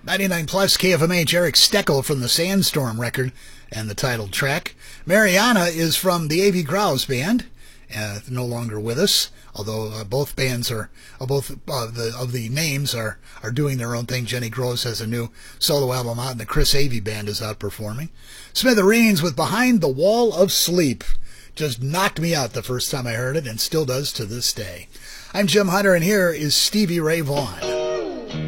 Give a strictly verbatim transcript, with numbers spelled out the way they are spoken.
ninety-nine plus K F M H, Eric Steckel from the Sandstorm record and the titled track. Mariana is from the A V Grouse Band, uh, no longer with us, although uh, both bands are, uh, both uh, the, of the names are, are doing their own thing. Jenny Groves has a new solo album out, and the Chris Avey Band is out performing. Smithereens with Behind the Wall of Sleep. Just knocked me out the first time I heard it, and still does to this day. I'm Jim Hunter, and here is Stevie Ray Vaughan.